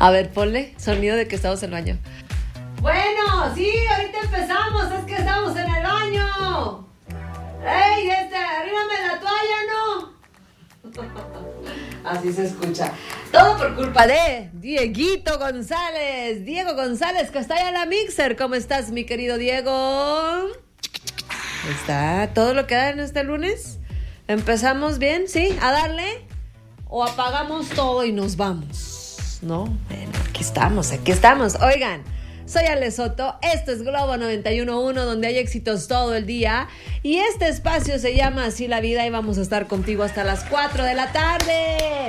A ver, ponle sonido de que estamos en el baño. Bueno, sí, ahorita empezamos, es que estamos en el baño. ¡Ey, arrímame la toalla, no! Así se escucha. Todo por culpa de Dieguito González. Diego González, que está allá en la mixer. ¿Cómo estás, mi querido Diego? ¿Está todo lo que da en este lunes? ¿Empezamos bien? ¿Sí? ¿A darle? ¿O apagamos todo y nos vamos? ¿No? Bueno, aquí estamos. Oigan, soy Ale Soto, esto es Globo 91.1, donde hay éxitos todo el día. Y este espacio se llama Así la Vida y vamos a estar contigo hasta las 4 de la tarde.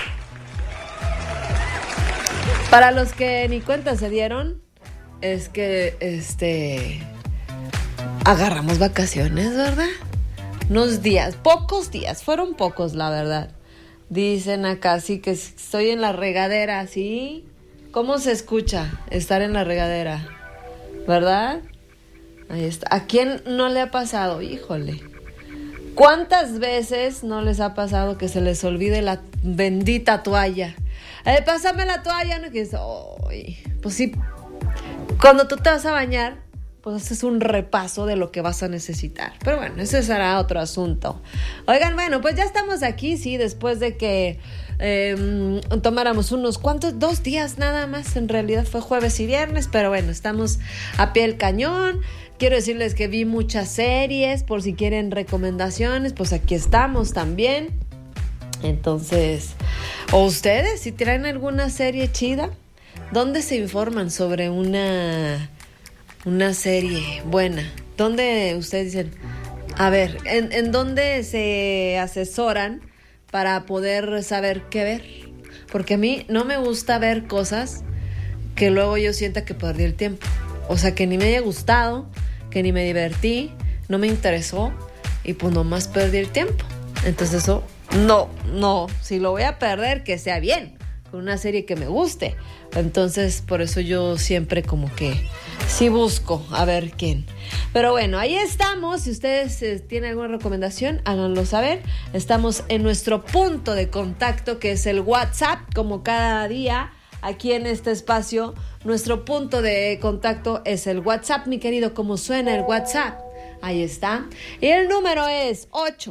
Para los que ni cuenta se dieron, es que agarramos vacaciones, ¿verdad? Unos días, pocos días, fueron pocos, la verdad. Dicen acá, sí, que estoy en la regadera, ¿sí? ¿Cómo se escucha estar en la regadera? ¿Verdad? Ahí está. ¿A quién no le ha pasado? Híjole. ¿Cuántas veces no les ha pasado que se les olvide la bendita toalla? Pásame la toalla, ¿no? Que es, pues sí, cuando tú te vas a bañar, pues haces un repaso de lo que vas a necesitar. Pero bueno, ese será otro asunto. Oigan, bueno, pues ya estamos aquí, sí, después de que tomáramos unos cuantos, 2 días nada más. En realidad fue jueves y viernes, pero bueno, estamos a pie del cañón. Quiero decirles que vi muchas series, por si quieren recomendaciones, pues aquí estamos también. Entonces, o ustedes, si traen alguna serie chida, ¿dónde se informan sobre una serie buena? ¿Dónde ustedes dicen, a ver, en dónde se asesoran para poder saber qué ver? Porque a mí no me gusta ver cosas que luego yo sienta que perdí el tiempo. O sea, que ni me haya gustado, que ni me divertí, no me interesó y pues nomás perdí el tiempo. Entonces eso, no, si lo voy a perder, que sea bien, con una serie que me guste. Entonces, por eso yo siempre como que sí busco a ver quién. Pero bueno, ahí estamos. Si ustedes tienen alguna recomendación, háganlo saber. Estamos en nuestro punto de contacto, que es el WhatsApp, como cada día. Aquí en este espacio, nuestro punto de contacto es el WhatsApp, mi querido. ¿Cómo suena el WhatsApp? Ahí está. Y el número es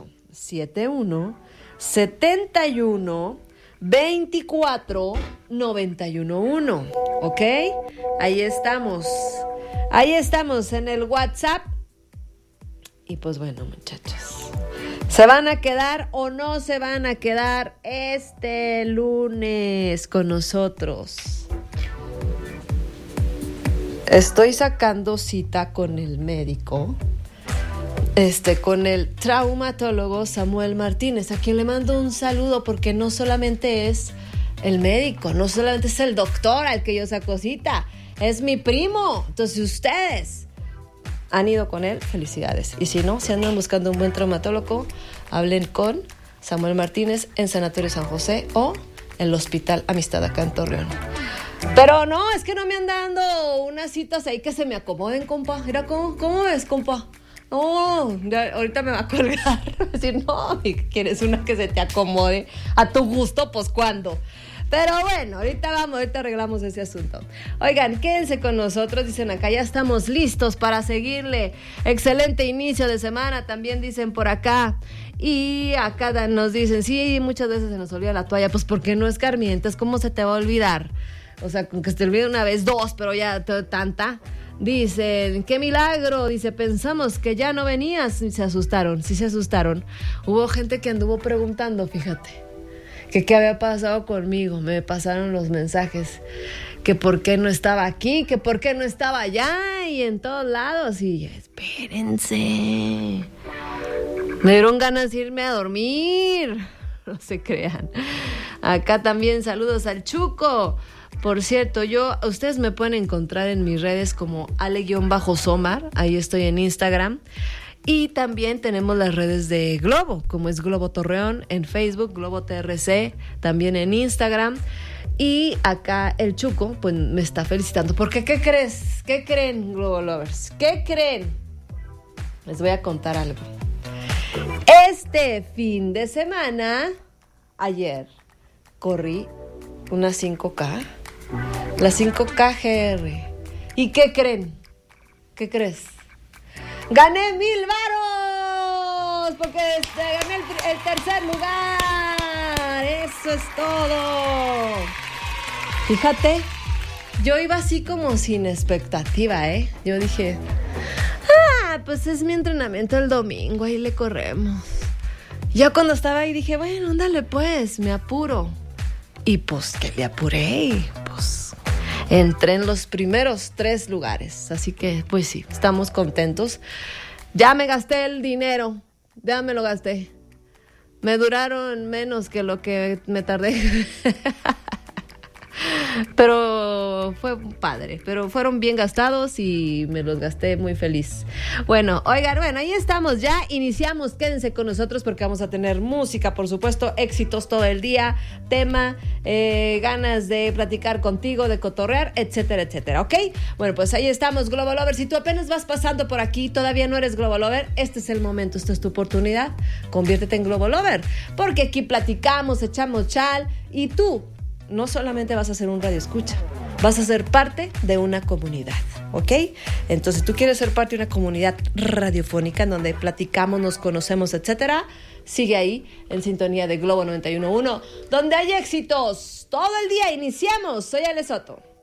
871-71-24-911. ¿Ok? Ahí estamos en el WhatsApp. Y pues bueno, muchachos, ¿se van a quedar o no se van a quedar este lunes con nosotros? Estoy sacando cita con el médico, con el traumatólogo Samuel Martínez, a quien le mando un saludo, porque no solamente es el médico, no solamente es el doctor al que yo saco cita, es mi primo. Entonces, ustedes han ido con él, felicidades. Y si no, si andan buscando un buen traumatólogo, hablen con Samuel Martínez en Sanatorio San José o el Hospital Amistad acá en Torreón. Pero no, es que no me andan dando unas citas ahí que se me acomoden, compa. Mira, ¿cómo ves, compa? No, ahorita me va a colgar. Decir, no, ¿quieres una que se te acomode a tu gusto? Pues, ¿cuándo? Pero bueno, ahorita arreglamos ese asunto. Oigan, quédense con nosotros, dicen acá, ya estamos listos para seguirle. Excelente inicio de semana, también dicen por acá. Y acá nos dicen, sí, muchas veces se nos olvida la toalla, pues porque no escarmientes, ¿cómo se te va a olvidar? O sea, con que se te olvide una vez, 2, pero ya tanta. Dicen, qué milagro, dice, pensamos que ya no venías. Y se asustaron. Hubo gente que anduvo preguntando, fíjate, que qué había pasado conmigo. Me pasaron los mensajes, que por qué no estaba aquí, que por qué no estaba allá y en todos lados. Y yo, espérense, me dieron ganas de irme a dormir. No se crean. Acá también saludos al Chuco. Por cierto, ustedes me pueden encontrar en mis redes como Ale-Somar, ahí estoy en Instagram. Y también tenemos las redes de Globo, como es Globo Torreón en Facebook, Globo TRC, también en Instagram. Y acá el Chuco, pues me está felicitando. Porque, ¿qué crees? ¿Qué creen, Globo Lovers? ¿Qué creen? Les voy a contar algo. Este fin de semana, ayer, corrí unas 5K. Las 5K, ¿Y qué creen? ¿Qué crees? ¡Gané 1,000 varos! Porque gané el tercer lugar. Eso es todo. Fíjate, yo iba así como sin expectativa, ¿eh? Yo dije, pues es mi entrenamiento el domingo, ahí le corremos. Ya cuando estaba ahí dije, bueno, ándale pues, me apuro. Y pues que me apuré y pues entré en los primeros 3 lugares. Así que pues sí, estamos contentos. Ya me gasté el dinero, ya me lo gasté. Me duraron menos que lo que me tardé. Pero fue padre, pero fueron bien gastados y me los gasté muy feliz. Bueno, oigan, ahí estamos, ya iniciamos, quédense con nosotros porque vamos a tener música, por supuesto, éxitos todo el día, tema, ganas de platicar contigo, de cotorrear, etcétera, etcétera, ¿ok? Bueno, pues ahí estamos, Global Lover. Si tú apenas vas pasando por aquí, todavía no eres Global Lover, este es el momento, esta es tu oportunidad, conviértete en Global Lover, porque aquí platicamos, echamos chal y tú no solamente vas a ser un radioescucha, vas a ser parte de una comunidad, ¿ok? Entonces, tú quieres ser parte de una comunidad radiofónica en donde platicamos, nos conocemos, etcétera. Sigue ahí en sintonía de Globo 91.1, donde hay éxitos todo el día. Iniciamos. Soy Ale Soto.